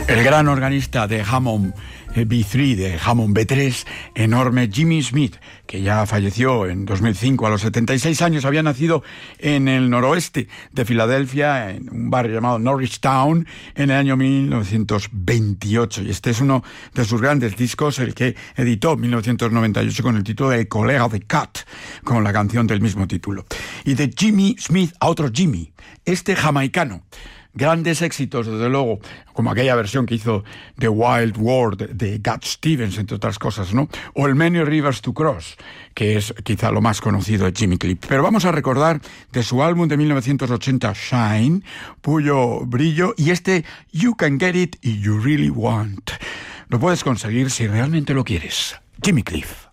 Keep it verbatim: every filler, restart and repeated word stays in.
El gran organista de Hammond B tres, de Hammond B tres, enorme Jimmy Smith, que ya falleció en dos mil cinco a los setenta y seis años, había nacido en el noroeste de Filadelfia, en un barrio llamado Norristown, en el año mil novecientos veintiocho. Y este es uno de sus grandes discos, el que editó en mil novecientos noventa y ocho con el título de Colega de Cat, con la canción del mismo título. Y de Jimmy Smith a otro Jimmy, este jamaicano. Grandes éxitos, desde luego, como aquella versión que hizo de Wild World de Cat Stevens, entre otras cosas, ¿no? O el Many Rivers to Cross, que es quizá lo más conocido de Jimmy Cliff. Pero vamos a recordar de su álbum de mil novecientos ochenta, Shine, Puyo Brillo, y este You Can Get It If You Really Want. Lo puedes conseguir si realmente lo quieres. Jimmy Cliff.